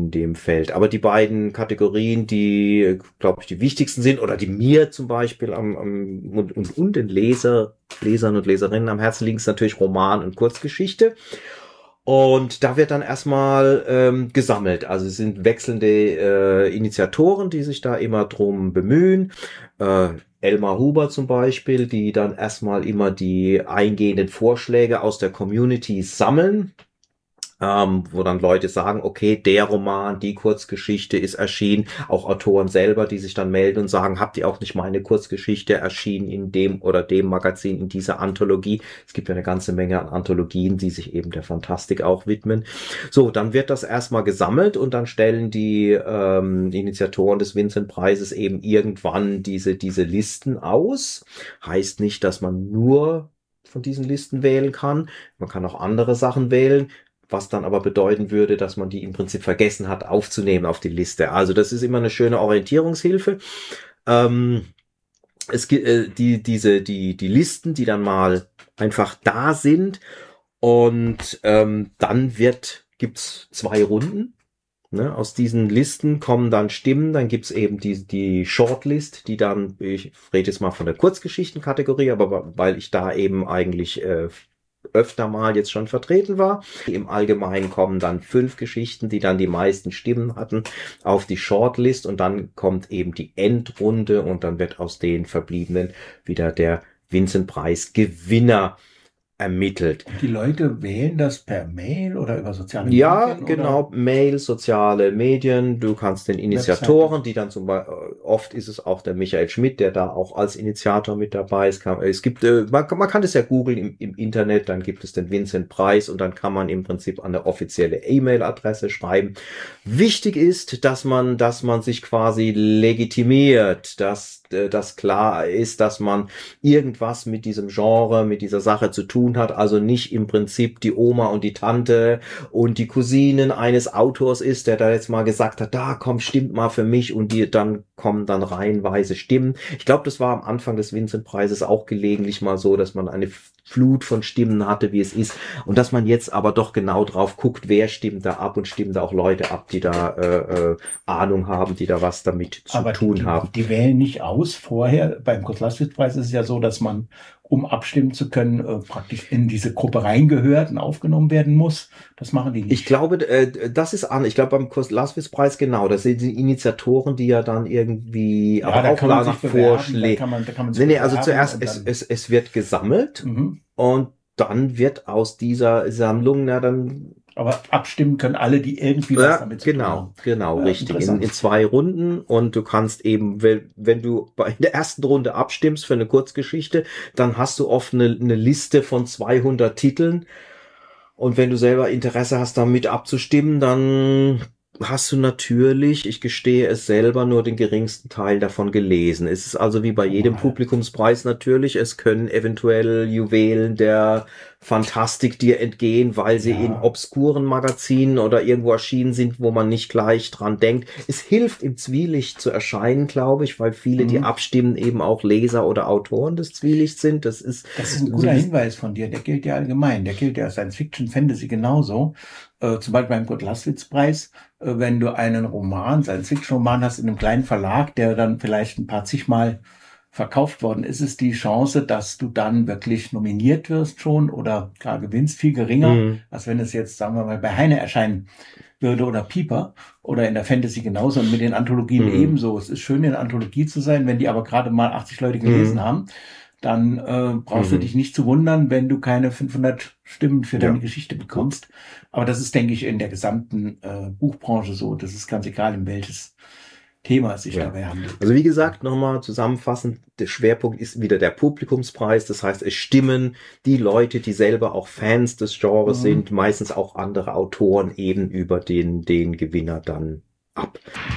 in dem Feld. Aber die beiden Kategorien, die, glaube ich, die wichtigsten sind, oder die mir zum Beispiel und den Lesern und Leserinnen am Herzen liegen, ist natürlich Roman und Kurzgeschichte. Und da wird dann erstmal gesammelt. Also es sind wechselnde Initiatoren, die sich da immer drum bemühen. Elmar Huber zum Beispiel, die dann erstmal immer die eingehenden Vorschläge aus der Community sammeln. Wo dann Leute sagen, okay, der Roman, die Kurzgeschichte ist erschienen, auch Autoren selber, die sich dann melden und sagen, habt ihr auch nicht meine Kurzgeschichte erschienen in dem oder dem Magazin, in dieser Anthologie? Es gibt ja eine ganze Menge an Anthologien, die sich eben der Fantastik auch widmen. So, dann wird das erstmal gesammelt und dann stellen die Initiatoren des Vincent-Preises eben irgendwann diese Listen aus. Heißt nicht, dass man nur von diesen Listen wählen kann. Man kann auch andere Sachen wählen, was dann aber bedeuten würde, dass man die im Prinzip vergessen hat aufzunehmen auf die Liste. Also das ist immer eine schöne Orientierungshilfe. Es gibt die Listen, die dann mal einfach da sind, und dann gibt's 2 Runden. Ne? Aus diesen Listen kommen dann Stimmen, dann gibt's eben die Shortlist, die dann, ich rede jetzt mal von der Kurzgeschichtenkategorie, aber weil ich da eben eigentlich öfter mal jetzt schon vertreten war. Im Allgemeinen kommen dann 5 Geschichten, die dann die meisten Stimmen hatten, auf die Shortlist, und dann kommt eben die Endrunde und dann wird aus den Verbliebenen wieder der Vincent-Preis-Gewinner ermittelt. Die Leute wählen das per Mail oder über soziale Medien? Ja, Medien? Genau, oder? Mail, soziale Medien. Du kannst den Initiatoren, die dann zum Beispiel, oft ist es auch der Michael Schmidt, der da auch als Initiator mit dabei ist. Es gibt, man kann das ja googeln im Internet, dann gibt es den Vincent-Preis und dann kann man im Prinzip an eine offizielle E-Mail-Adresse schreiben. Wichtig ist, dass man sich quasi legitimiert, dass das klar ist, dass man irgendwas mit diesem Genre, mit dieser Sache zu tun hat, also nicht im Prinzip die Oma und die Tante und die Cousinen eines Autors ist, der da jetzt mal gesagt hat, da komm, stimmt mal für mich, und dann kommen dann reihenweise Stimmen. Ich glaube, das war am Anfang des Vincent-Preises auch gelegentlich mal so, dass man eine Flut von Stimmen hatte, wie es ist, und dass man jetzt aber doch genau drauf guckt, wer stimmt da ab, und stimmen da auch Leute ab, die da Ahnung haben, die da was damit zu tun haben. Die wählen nicht aus vorher. Beim Kurt-Laswitz-Preis ist es ja so, dass man, um abstimmen zu können, praktisch in diese Gruppe reingehört und aufgenommen werden muss. Das machen die nicht. Ich glaube, das ist an. Ich glaube, beim Kurt-Laswitz-Preis genau. Das sind die Initiatoren, die ja dann irgendwie aber auch nach Vorschlägen. Also zuerst, es wird gesammelt, und dann wird aus dieser Sammlung, dann. Aber abstimmen können alle, die irgendwie was damit zu tun haben. Genau, richtig. In 2 Runden, und du kannst eben, wenn du in der ersten Runde abstimmst für eine Kurzgeschichte, dann hast du oft eine Liste von 200 Titeln, und wenn du selber Interesse hast, damit abzustimmen, dann hast du natürlich, ich gestehe es selber, nur den geringsten Teil davon gelesen. Es ist also wie bei jedem Publikumspreis natürlich, es können eventuell Juwelen der Fantastik dir entgehen, weil sie in obskuren Magazinen oder irgendwo erschienen sind, wo man nicht gleich dran denkt. Es hilft, im Zwielicht zu erscheinen, glaube ich, weil viele, die abstimmen, eben auch Leser oder Autoren des Zwielichts sind. Das ist ein guter Hinweis von dir, der gilt ja allgemein, der gilt ja Science Fiction, Fantasy genauso. Zum Beispiel beim Kurt-Laswitz-Preis, wenn du einen Roman, Science-Fiction-Roman hast in einem kleinen Verlag, der dann vielleicht ein paar zigmal verkauft worden ist, ist die Chance, dass du dann wirklich nominiert wirst schon oder klar gewinnst, viel geringer, als wenn es jetzt, sagen wir mal, bei Heine erscheinen würde oder Pieper oder in der Fantasy genauso und mit den Anthologien ebenso. Es ist schön, in der Anthologie zu sein, wenn die aber gerade mal 80 Leute gelesen haben, dann brauchst du dich nicht zu wundern, wenn du keine 500 Stimmen für deine Geschichte bekommst. Aber das ist, denke ich, in der gesamten Buchbranche so. Das ist ganz egal, in welches Thema es sich dabei handelt. Also wie gesagt, nochmal zusammenfassend, der Schwerpunkt ist wieder der Publikumspreis. Das heißt, es stimmen die Leute, die selber auch Fans des Genres sind, meistens auch andere Autoren eben über den Gewinner dann ab.